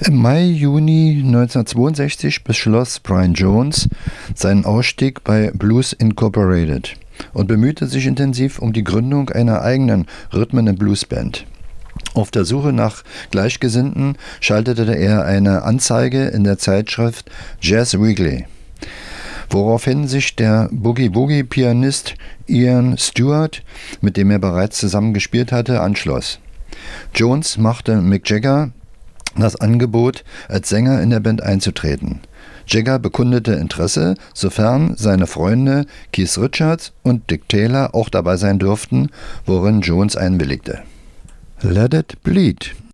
Im Mai/Juni 1962 beschloss Brian Jones seinen Ausstieg bei Blues Incorporated und bemühte sich intensiv um die Gründung einer eigenen Rhythm-and-Blues-Band. Auf der Suche nach Gleichgesinnten schaltete er eine Anzeige in der Zeitschrift Jazz Weekly, woraufhin sich der Boogie-Woogie-Pianist Ian Stewart, mit dem er bereits zusammen gespielt hatte, anschloss. Jones machte Mick Jagger das Angebot, als Sänger in der Band einzutreten. Jagger bekundete Interesse, sofern seine Freunde Keith Richards und Dick Taylor auch dabei sein dürften, worin Jones einwilligte. Let It Bleed